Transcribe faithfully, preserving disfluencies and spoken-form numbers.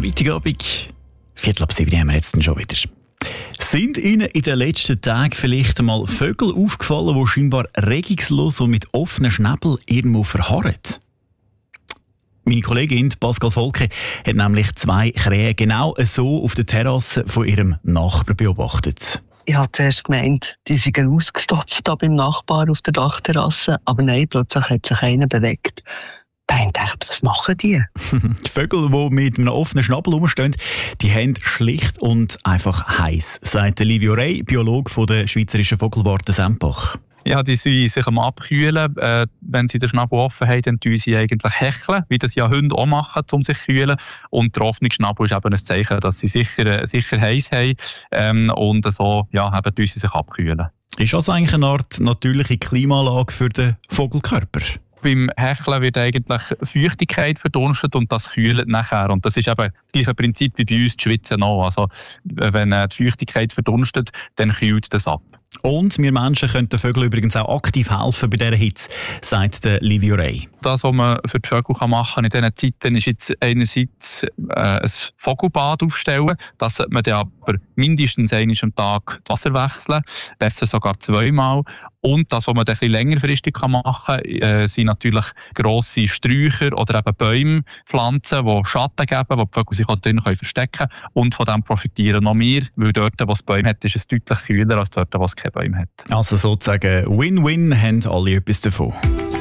Freitagabend, Viertel ab sieben haben wir jetzt schon wieder. Sind Ihnen in den letzten Tagen vielleicht einmal Vögel aufgefallen, die scheinbar regungslos und mit offenen Schnäbeln irgendwo verharren? Meine Kollegin Pascal Volke hat nämlich zwei Krähen genau so auf der Terrasse von ihrem Nachbarn beobachtet. Ich habe zuerst gemeint, die seien ausgestopft da beim Nachbar auf der Dachterrasse, aber nein, plötzlich hat sich einer bewegt. Da habe ich gedacht, was machen die? Die Vögel, die mit einem offenen Schnabel rumstehen, die haben schlicht und einfach heiß, sagt Livio Rey, Biologe von der Schweizerischen Vogelwarte Sempach. Ja, die sind sich am Abkühlen. Äh, wenn sie den Schnabel offen haben, dann tun sie eigentlich hecheln, wie das ja Hunde auch machen, um sich zu kühlen. Und der offene Schnabel ist eben ein Zeichen, dass sie sicher, sicher heiß haben. Ähm, und so ja, eben tun sie sich abkühlen. Ist das eigentlich eine Art natürliche Klimaanlage für den Vogelkörper? Beim Hecheln wird eigentlich Feuchtigkeit verdunstet und das kühlt nachher. Und das ist eben das gleiche Prinzip wie bei uns, die Schwitzen auch. Also, wenn die Feuchtigkeit verdunstet, dann kühlt das ab. Und wir Menschen können den Vögeln übrigens auch aktiv helfen bei dieser Hitze, sagt der Livio Rey. Das, was man für die Vögel machen kann in diesen Zeiten, ist jetzt einerseits äh, ein Vogelbad aufstellen. Das sollte man dann aber mindestens einmal am Tag das Wasser wechseln, besser sogar zweimal. Und das, was man dann ein bisschen längerfristig machen kann, äh, sind natürlich grosse Sträucher oder eben Bäume, Pflanzen, die Schatten geben, wo die Vögel sich auch drin verstecken können. Und von dem profitieren noch mehr, weil dort, wo es Bäume hat, ist es deutlich kühler als dort, wo es keine Bäume hat. Also sozusagen Win-Win, haben alle etwas davon.